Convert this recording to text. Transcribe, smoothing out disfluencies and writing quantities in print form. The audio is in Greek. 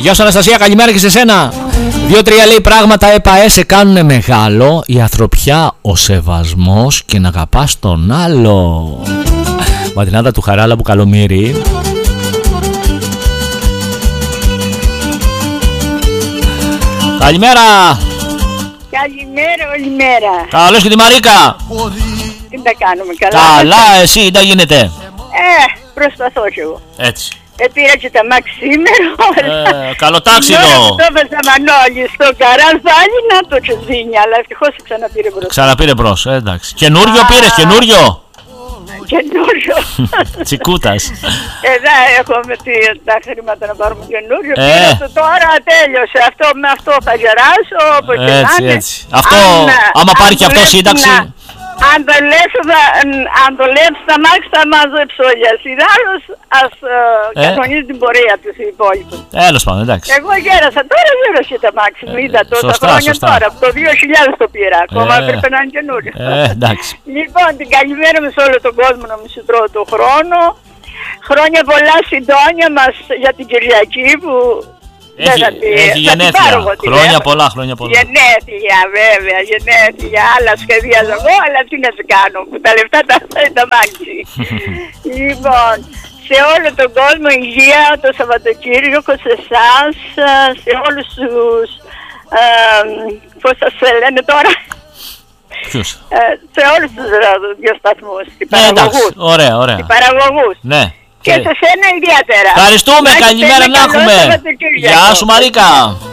Γεια σου Αναστασία, καλημέρα και σε σένα. 2-3 λέει πράγματα ΕΠΑΕ σε κάνουνε μεγάλο. Η ανθρωπιά, ο σεβασμός και να αγαπάς τον άλλο. Ματινάδα του Χαράλα που Καλομύρη. Καλημέρα. Καλημέρα όλη μέρα. Καλώς και τη Μαρίκα. Τι τα κάνουμε καλά. Καλά, εσύ τι γίνεται. Προσπαθώ κι εγώ. Έτσι. Πήρα και τα μάξι σήμερα. Καλοτάξιδο. Το έβαζα Μανώλη στο καράζ πάλι να το τσεζίνει, αλλά ευτυχώς ξαναπήρε μπρος. Ξαναπήρε μπρος, εντάξει. Καινούριο πήρες, καινούριο. Καινούριο. Τσικούτας. Εδώ έχουμε τα χρήματα να πάρουμε καινούριο. Πήρα το τώρα, τέλειωσε. Με αυτό θα γεράσω. Έτσι. Αυτό, άμα πάρει και αυτό σύνταξη. Αν το λέψει τα μάξι θα μαζέψω όλοι. Ιδάλλως ας κανονίζει την πορεία τους οι υπόλοιποι. Τέλος πάντων, εντάξει. Εγώ γέρασα, τώρα γέρασε τα μάξι μου, είδα τόσα χρόνια τώρα. Από το 2000 το πήρα, ακόμα έπρεπε να είναι καινούριο. Εντάξει. Λοιπόν, την καλημέρα μου σε όλο τον κόσμο να μου συντρώω τον χρόνο. Χρόνια πολλά συντόνια μας για την Κυριακή που... Έχει γενέθλια. Χρόνια πολλά, χρόνια πολλά. Γενέθλια, βέβαια, γενέθλια. Άλλα σχεδίαζα εγώ, αλλά τι να σε κάνω, που τα λεφτά τα μάξι. Λοιπόν, σε όλο τον κόσμο υγεία το Σαββατοκύριακο, σε εσάς, σε όλους τους, πώς σας λένε τώρα, ποιους? σε όλους τους ραδιοσταθμούς, οι παραγωγούς. Ωραία. Οι παραγωγούς. Ναι. Και σε σένα ιδιαίτερα. Ευχαριστούμε, καλημέρα να έχουμε. Γεια σου Μαρίκα.